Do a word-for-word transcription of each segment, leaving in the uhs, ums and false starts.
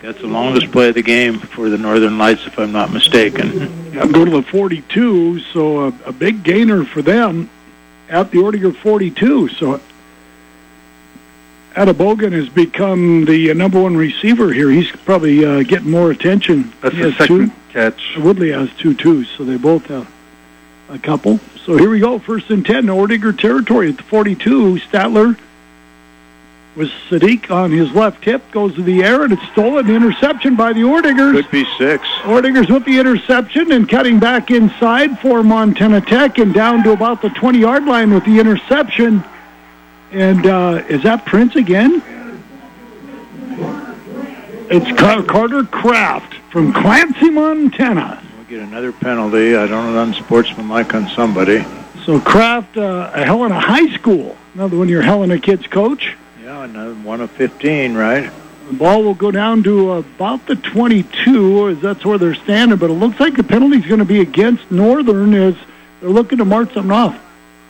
That's the longest play of the game for the Northern Lights, if I'm not mistaken. Yeah, go to the forty-two, so a, a big gainer for them at the Ortiger forty-two. So Adabogan has become the uh, number one receiver here. He's probably uh, getting more attention. That's he the second two. catch. Woodley has two, too, so they both have a couple. So here we go, first and ten, Ortiger territory at the forty-two. Statler with Sadiq on his left hip, goes to the air, and it's stolen. Interception by the Ortigers. Could be six. Ortigers with the interception and cutting back inside for Montana Tech and down to about the twenty-yard line with the interception. And uh, is that Prince again? It's Car- Carter Kraft from Clancy, Montana. We'll get another penalty. I don't know, unsportsmanlike on somebody. So Kraft, uh, a Helena High School. Another one of your Helena kids, coach. Yeah, another one of fifteen, right? The ball will go down to about the twenty-two, as that's where they're standing. But it looks like the penalty's going to be against Northern as they're looking to mark something off.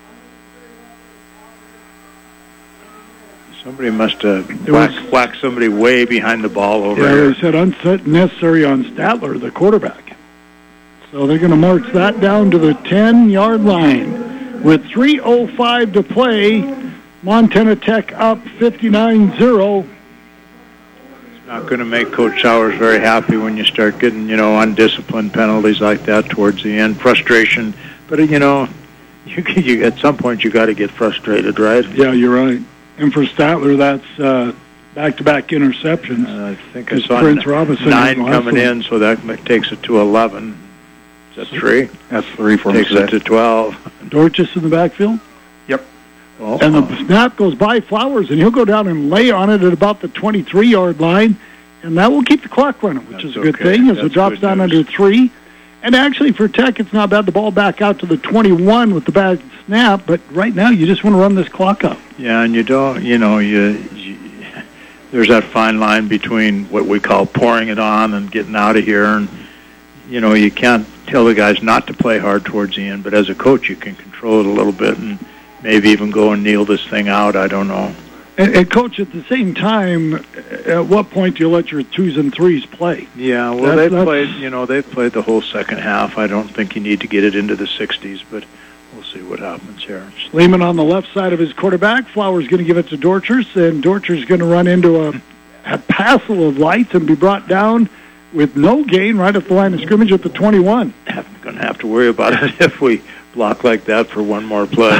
Somebody must have whacked, whacked somebody way behind the ball over yeah, here. Yeah, they said unnecessary on Statler, the quarterback. So they're going to march that down to the ten-yard line. With three oh five to play, Montana Tech up fifty-nine zero. It's not going to make Coach Showers very happy when you start getting, you know, undisciplined penalties like that towards the end. Frustration. But, you know, you, you at some point you got to get frustrated, right? Yeah, you're right. And for Statler, that's uh, back-to-back interceptions. Uh, I think I saw Prince Robinson nine coming in, so that takes it to eleven. Is that three? That's three for Takes it to twelve. Dorchus in the backfield? Yep. Oh. And the snap goes by Flowers, and he'll go down and lay on it at about the twenty-three-yard line, and that will keep the clock running, which That's is a good okay. thing as That's it drops down news. under three. And actually, for Tech, it's not bad. The ball back out to the twenty-one with the bad snap, but right now you just want to run this clock up. Yeah, and you don't, you know, you, you there's that fine line between what we call pouring it on and getting out of here, and, you know, you can't tell the guys not to play hard towards the end, but as a coach you can control it a little bit and maybe even go and kneel this thing out. I don't know. And, and Coach, at the same time, at what point do you let your twos and threes play? Yeah, well, That's- they've that's- played, you know, they've played the whole second half. I don't think you need to get it into the sixties, but we'll see what happens here. Lehman on the left side of his quarterback. Flowers going to give it to Dorchers, and Dorchers going to run into a, a passel of lights and be brought down with no gain right at the line of scrimmage at the twenty-one. I'm going to have to worry about it if we block like that for one more play.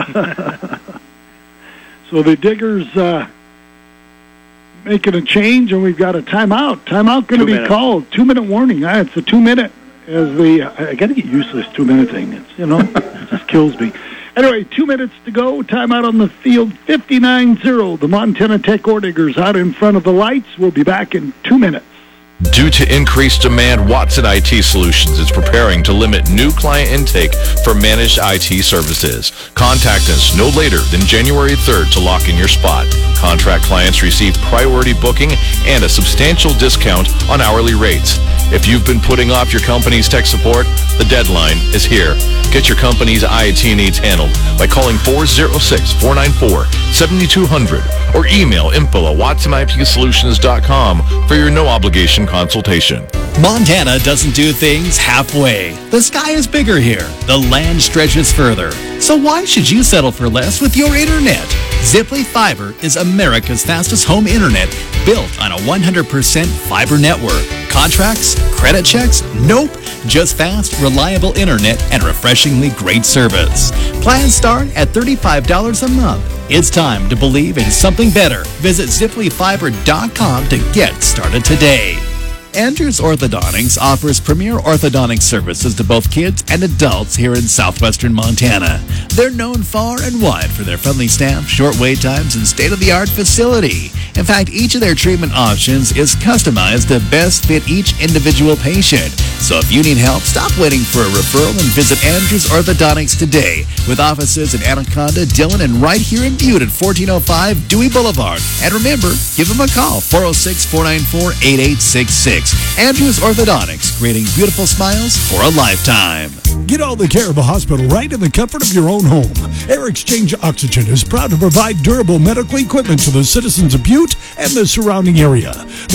So the Diggers uh, making a change, and we've got a timeout. Timeout going to be minutes. called. Two-minute warning. Ah, it's a two-minute. As the I, I got to get used to this two-minute thing. It's, you know, it just kills me. Anyway, two minutes to go. Timeout on the field. fifty-nine zero. The Montana Tech Ortigers out in front of the lights. We'll be back in two minutes. Due to increased demand, Watson I T Solutions is preparing to limit new client intake for managed I T services. Contact us no later than January third to lock in your spot. Contract clients receive priority booking and a substantial discount on hourly rates. If you've been putting off your company's tech support, the deadline is here. Get your company's I T needs handled by calling four oh six, four nine four, seven two zero zero or email info at watson I T solutions dot com for your no-obligation consultation. Montana doesn't do things halfway. The sky is bigger here. The land stretches further. So why should you settle for less with your internet? Ziply Fiber is America's fastest home internet built on a one hundred percent fiber network. Contracts? Credit checks? Nope. Just fast, reliable internet and refreshingly great service. Plans start at thirty-five dollars a month. It's time to believe in something better. Visit ziply fiber dot com to get started today. Andrews Orthodontics offers premier orthodontic services to both kids and adults here in southwestern Montana. They're known far and wide for their friendly staff, short wait times, and state-of-the-art facility. In fact, each of their treatment options is customized to best fit each individual patient. So if you need help, stop waiting for a referral and visit Andrews Orthodontics today, with offices in Anaconda, Dillon, and right here in Butte at fourteen oh five Dewey Boulevard. And remember, give them a call, four oh six, four nine four, eight eight six six. Andrews Orthodontics, creating beautiful smiles for a lifetime. Get all the care of a hospital right in the comfort of your own home. Air Exchange Oxygen is proud to provide durable medical equipment to the citizens of Butte and the surrounding area.